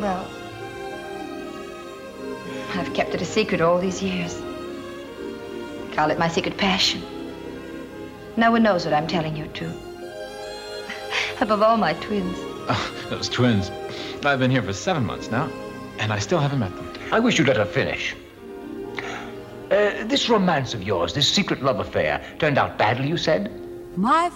Well, I've kept it a secret all these years. Call it my secret passion. No one knows what I'm telling you, too. Above all, my twins. Oh, those twins. I've been here for 7 months now, and I still haven't met them. I wish you'd let her finish. This romance of yours, this secret love affair, turned out badly, you said? My